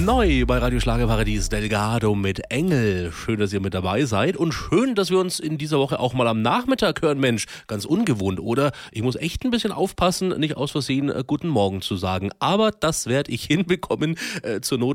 Neu bei Radio Schlagerparadies Delgado mit Engel. Schön, dass ihr mit dabei seid und schön, dass wir uns in dieser Woche auch mal am Nachmittag hören, Mensch. Ganz ungewohnt, oder? Ich muss echt ein bisschen aufpassen, nicht aus Versehen guten Morgen zu sagen. Aber das werde ich hinbekommen. Zur Not